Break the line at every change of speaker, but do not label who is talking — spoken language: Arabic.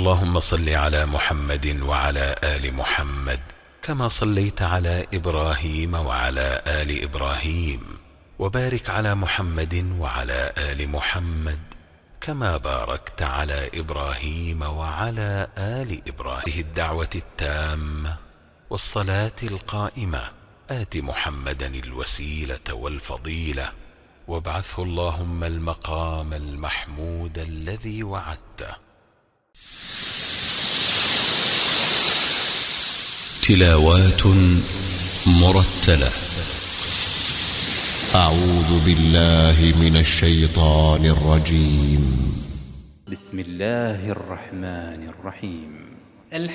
اللهم صل على محمد وعلى آل محمد كما صليت على إبراهيم وعلى آل إبراهيم، وبارك على محمد وعلى آل محمد كما باركت على إبراهيم وعلى آل إبراهيم. الدعوة التامة والصلاة القائمة آت محمدا الوسيلة والفضيلة وابعثه اللهم المقام المحمود الذي وعدته.
تلاوات مرتلة. أعوذ بالله من الشيطان الرجيم.
بسم الله الرحمن الرحيم.